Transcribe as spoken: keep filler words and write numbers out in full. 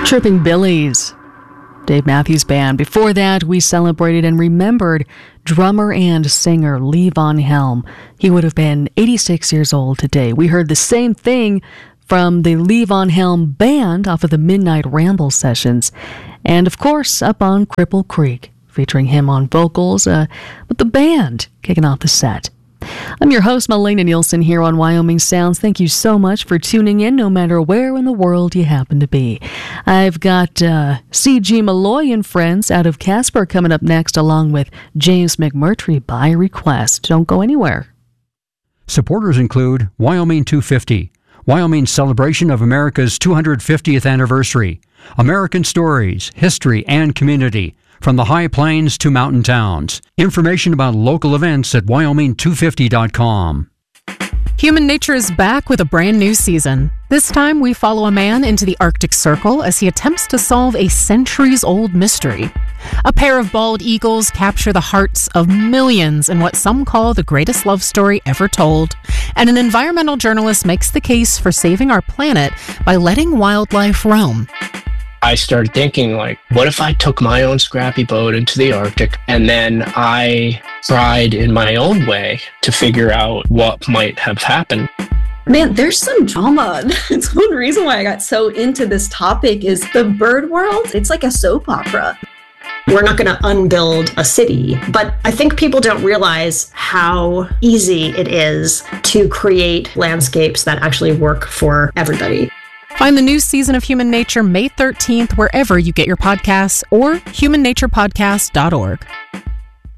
Chirping Billies, Dave Matthews Band. Before that, we celebrated and remembered drummer and singer Levon Helm. He would have been eighty-six years old today. We heard the same thing from the Levon Helm Band off of the Midnight Ramble sessions. And of course, up on Cripple Creek, featuring him on vocals, uh, with the band kicking off the set. I'm your host, Melena Nielsen, here on Wyoming Sounds. Thank you so much for tuning in, no matter where in the world you happen to be. I've got uh, C G Malloy and Friends out of Casper coming up next, along with James McMurtry by request. Don't go anywhere. Supporters include Wyoming two fifty, Wyoming's celebration of America's two hundred fiftieth anniversary, American Stories, History, and Community, from the high plains to mountain towns. Information about local events at wyoming two fifty dot com. Human Nature is back with a brand new season. This time we follow a man into the Arctic Circle as he attempts to solve a centuries-old mystery. A pair of bald eagles capture the hearts of millions in what some call the greatest love story ever told, and an environmental journalist makes the case for saving our planet by letting wildlife roam. I started thinking, like, what if I took my own scrappy boat into the Arctic and then I tried in my own way to figure out what might have happened? Man, there's some drama. It's one reason why I got so into this topic is the bird world. It's like a soap opera. We're not going to unbuild a city, but I think people don't realize how easy it is to create landscapes that actually work for everybody. Find the new season of Human Nature May thirteenth wherever you get your podcasts or human nature podcast dot org.